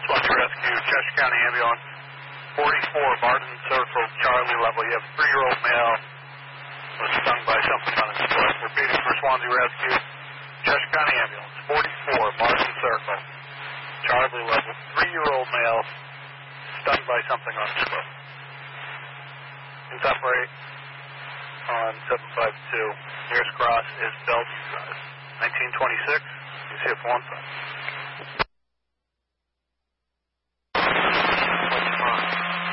Swansea Rescue, Cheshire County Ambulance, 44 Martin Circle, Charlie level. You have a 3-year-old male was stung by something on his foot. Repeating for Swansea Rescue, Cheshire County Ambulance, 44 Martin Circle, Charlie level. 3-year-old male stung by something on his foot. Please operate on 752. Nearest cross is Bellevue Drive. 1926, you see it 1 5.